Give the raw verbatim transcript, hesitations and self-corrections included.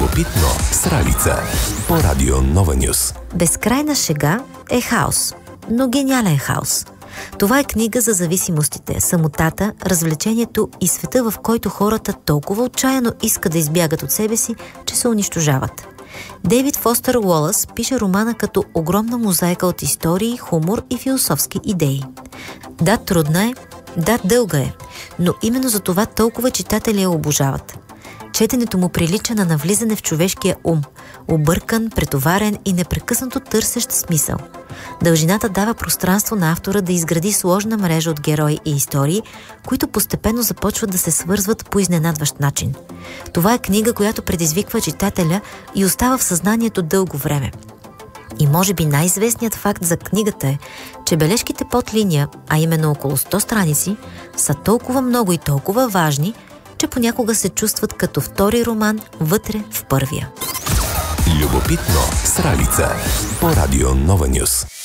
Любопитно с Ралица по Радио Нова Нюс. Безкрайна шега е хаос, но гениален хаос. Това е книга за зависимостите, самотата, развлечението и света, в който хората толкова отчаяно искат да избягат от себе си, че се унищожават. Дейвид Фостер Уолъс пише романа като огромна мозайка от истории, хумор и философски идеи. Да, трудна е, да, дълга е, но именно за това толкова читатели я обожават. Четенето му прилича на навлизане в човешкия ум, объркан, претоварен и непрекъснато търсещ смисъл. Дължината дава пространство на автора да изгради сложна мрежа от герои и истории, които постепенно започват да се свързват по изненадващ начин. Това е книга, която предизвиква читателя и остава в съзнанието дълго време. И може би най-известният факт за книгата е, че бележките под линия, а именно около сто страници, са толкова много и толкова важни, че понякога се чувстват като втори роман вътре в първия. Любопитно с Ралица по Радио Нова Нюс.